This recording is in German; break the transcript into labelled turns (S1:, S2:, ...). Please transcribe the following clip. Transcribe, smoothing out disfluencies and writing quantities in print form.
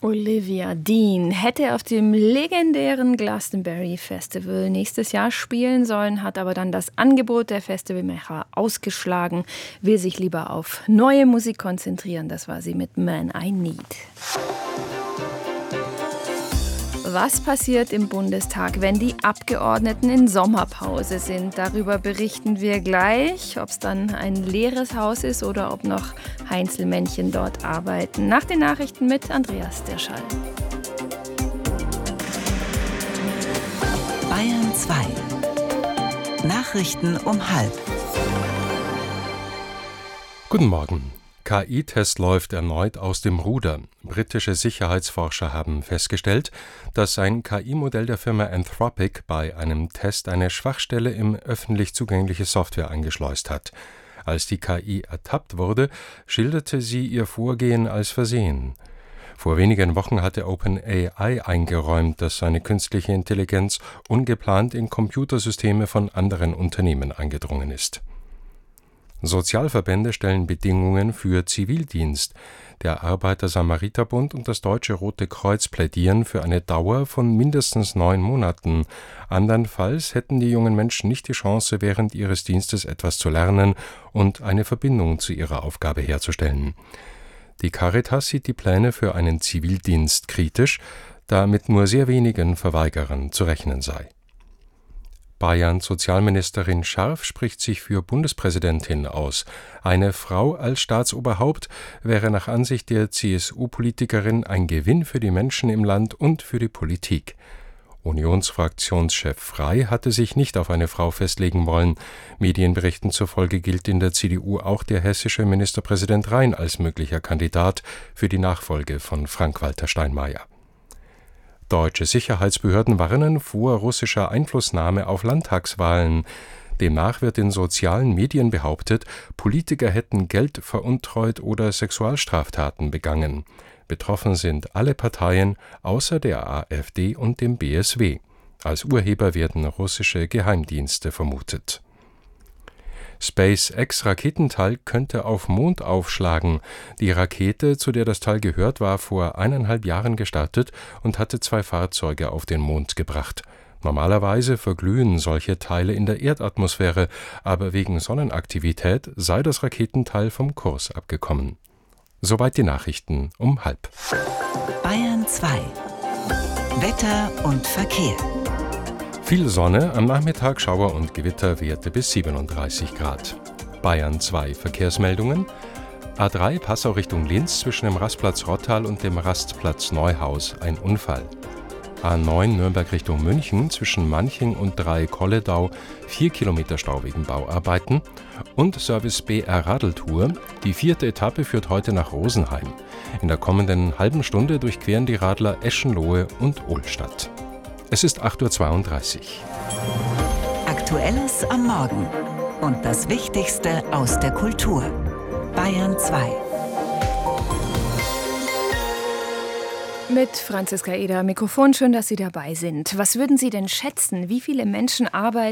S1: Olivia Dean hätte auf dem legendären Glastonbury Festival nächstes Jahr spielen sollen, hat aber dann das Angebot der Festivalmacher ausgeschlagen, will sich lieber auf neue Musik konzentrieren. Das war sie mit Man I Need. Was passiert im Bundestag, wenn die Abgeordneten in Sommerpause sind? Darüber berichten wir gleich, ob es dann ein leeres Haus ist oder ob noch Heinzelmännchen dort arbeiten. Nach den Nachrichten mit Andreas Derschall.
S2: Bayern 2. Nachrichten um 12:30.
S3: Guten Morgen. KI-Test läuft erneut aus dem Ruder. Britische Sicherheitsforscher haben festgestellt, dass ein KI-Modell der Firma Anthropic bei einem Test eine Schwachstelle im öffentlich zugängliche Software eingeschleust hat. Als die KI ertappt wurde, schilderte sie ihr Vorgehen als Versehen. Vor wenigen Wochen hatte OpenAI eingeräumt, dass seine künstliche Intelligenz ungeplant in Computersysteme von anderen Unternehmen eingedrungen ist. Sozialverbände stellen Bedingungen für Zivildienst. Der Arbeiter-Samariter-Bund und das Deutsche Rote Kreuz plädieren für eine Dauer von mindestens 9 Monaten. Andernfalls hätten die jungen Menschen nicht die Chance, während ihres Dienstes etwas zu lernen und eine Verbindung zu ihrer Aufgabe herzustellen. Die Caritas sieht die Pläne für einen Zivildienst kritisch, da mit nur sehr wenigen Verweigerern zu rechnen sei. Bayerns Sozialministerin Scharf spricht sich für Bundespräsidentin aus. Eine Frau als Staatsoberhaupt wäre nach Ansicht der CSU-Politikerin ein Gewinn für die Menschen im Land und für die Politik. Unionsfraktionschef Frey hatte sich nicht auf eine Frau festlegen wollen. Medienberichten zufolge gilt in der CDU auch der hessische Ministerpräsident Rhein als möglicher Kandidat für die Nachfolge von Frank-Walter Steinmeier. Deutsche Sicherheitsbehörden warnen vor russischer Einflussnahme auf Landtagswahlen. Demnach wird in sozialen Medien behauptet, Politiker hätten Geld veruntreut oder Sexualstraftaten begangen. Betroffen sind alle Parteien außer der AfD und dem BSW. Als Urheber werden russische Geheimdienste vermutet. SpaceX-Raketenteil könnte auf Mond aufschlagen. Die Rakete, zu der das Teil gehört, war vor 1,5 Jahren gestartet und hatte 2 Fahrzeuge auf den Mond gebracht. Normalerweise verglühen solche Teile in der Erdatmosphäre, aber wegen Sonnenaktivität sei das Raketenteil vom Kurs abgekommen. Soweit die Nachrichten um 12:30.
S2: Bayern 2. Wetter und Verkehr.
S3: Viel Sonne, am Nachmittag Schauer und Gewitter, Werte bis 37 Grad. Bayern 2 Verkehrsmeldungen. A3 Passau Richtung Linz zwischen dem Rastplatz Rottal und dem Rastplatz Neuhaus ein Unfall. A9 Nürnberg Richtung München zwischen Manching und Drei-Kolledau 4 Kilometer Stau wegen Bauarbeiten. Und Service BR Radeltour. Die 4. Etappe führt heute nach Rosenheim. In der kommenden halben Stunde durchqueren die Radler Eschenlohe und Ohlstadt. Es ist 8:32 Uhr.
S2: Aktuelles am Morgen und das Wichtigste aus der Kultur. Bayern 2.
S1: Mit Franziska Eder am Mikrofon. Schön, dass Sie dabei sind. Was würden Sie denn schätzen? Wie viele Menschen arbeiten